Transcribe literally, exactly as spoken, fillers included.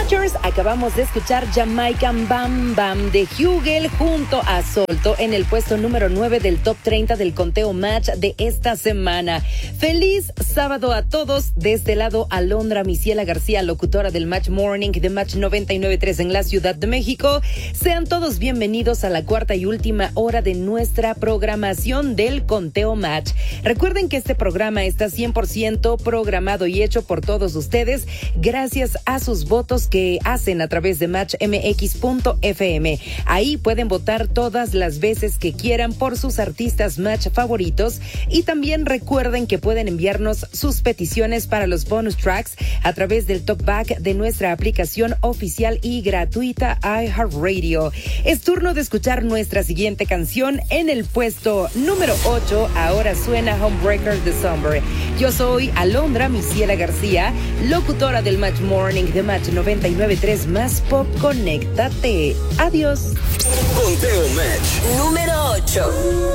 Matchers, acabamos de escuchar Jamaican Bam Bam de Hugel junto a Solto en el puesto número nueve del top treinta del conteo Match de esta semana. Feliz sábado a todos. De este lado, Alondra Misiela García, locutora del Match Morning de Match noventa y nueve punto tres en la Ciudad de México. Sean todos bienvenidos a la cuarta y última hora de nuestra programación del conteo Match. Recuerden que este programa está cien por ciento programado y hecho por todos ustedes gracias a sus votos que hacen a través de match m x punto f m. Ahí pueden votar todas las veces que quieran por sus artistas Match favoritos y también recuerden que pueden enviarnos sus peticiones para los bonus tracks a través del talkback de nuestra aplicación oficial y gratuita iHeartRadio. Es turno de escuchar nuestra siguiente canción en el puesto número ocho. Ahora suena Homebreaker de Summer. Yo soy Alondra Misiela García, locutora del Match Morning de Match noventa y nueve punto tres más Pop. Conéctate. Adiós. Conteo Match número ocho.